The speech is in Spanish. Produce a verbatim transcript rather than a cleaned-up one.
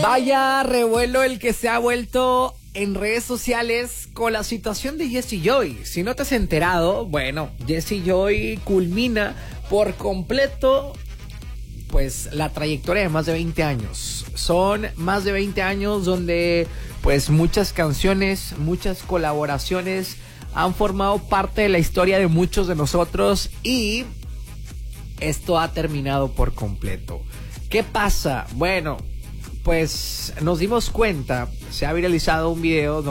Vaya revuelo el que se ha vuelto en redes sociales con la situación de Jessie Joy. Si no te has enterado, bueno, Jessie Joy culmina por completo pues la trayectoria de más de veinte años. Son más de veinte años donde pues muchas canciones, muchas colaboraciones han formado parte de la historia de muchos de nosotros y esto ha terminado por completo. ¿Qué pasa? Bueno, pues nos dimos cuenta, se ha viralizado un video